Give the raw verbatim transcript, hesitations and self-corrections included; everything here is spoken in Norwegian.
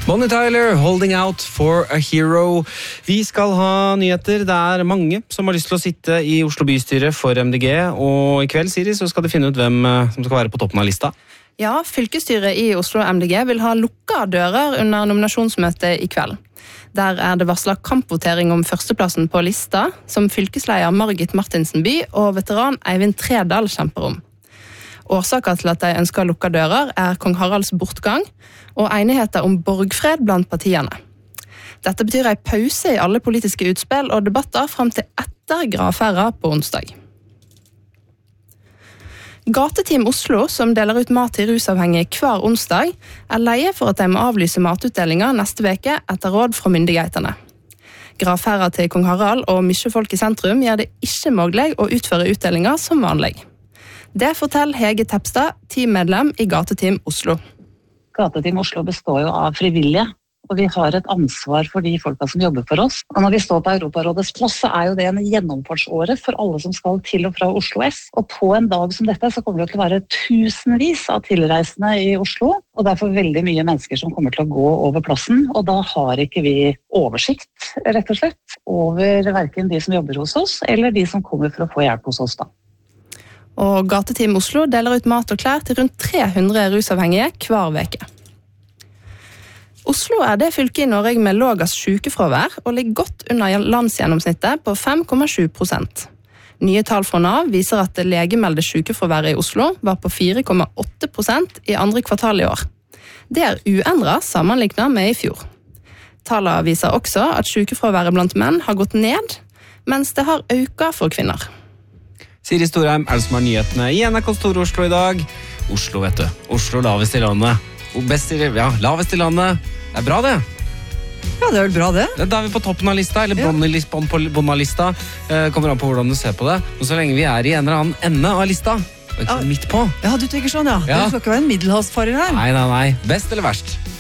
Bonnie Tyler, Holding Out for a Hero. Vi skal ha nyheter. Det er mange som har lyst til å sitte i Oslo bystyre for M D G, og i kveld, Siri, så skal de finne ut hvem som skal være på toppen av lista. Ja, fylkesstyret i Oslo M D G vil ha lukka dører under nominasjonsmøtet i kveld. Der er det varslet kampvotering om førsteplassen på lista, som fylkesleder Margit Martinsen-By og veteran Eivind Tredal kjemper om. Årsaken til at de ønsker lukka dører er kong Haralds bortgang og enigheter om borgfred blant partiene. Dette betyr en pause i alle politiske utspill og debatter frem til etter gravferda på onsdag. Gateteam Oslo, som deler ut mat til rusavhengige hver onsdag, er leie for at de må avlyse matutdelinger neste veke etter råd fra myndighetene. Gravferda til kong Harald og mye folk i sentrum gjør det ikke mulig å utføre utdelinger som vanlig. Det forteller Hege Tepstad, teammedlem i Gateteam Oslo. Gateteam Oslo består jo av frivillige, og vi har et ansvar for de folka som jobber for oss. Og når vi står på Europarådets plass, så er jo det en gjennomfartsåre for alle som skal til og fra Oslo S. Og på en dag som dette så kommer det til å være tusenvis av tilreisende i Oslo, og derfor veldig mye mennesker som kommer til å gå over plassen, og da har ikke vi oversikt, rett og slett, over hverken de som jobber hos oss, eller de som kommer for å få hjelp hos oss da. Og Gateteam Oslo deler ut mat og klær til rundt tre hundre rusavhengige hver veke. Oslo er det fylket i Norge med lavest sykefravær og ligger godt under landsgjennomsnittet på fem komma sju prosent. Nye tall fra Nav viser at det legemelde sykefraværet i Oslo var på fire komma åtte prosent i andre kvartal i år. Det er uendret sammenlignet med i fjor. Tallene viser også at sykefraværet blant menn har gått ned, mens det har økt for kvinner. Siri Storheim er det som har nyhetene i N R K Stor Oslo i dag. Oslo, vet du. Oslo lavest i landet. Best i, ja, lavest i landet. Det er bra, det. Ja, det er vel bra, det. Da er vi på toppen av lista, eller Ja. bånn av lista. Eh, kommer an på hvordan du ser på det. Og så lenge vi er i en eller annen ende av lista, og ikke Ja. midt på. Ja, du tenker sånn, ja. Ja. Det skal ikke være en middelhavsfarer her. Nei, nei, nei. Best eller verst?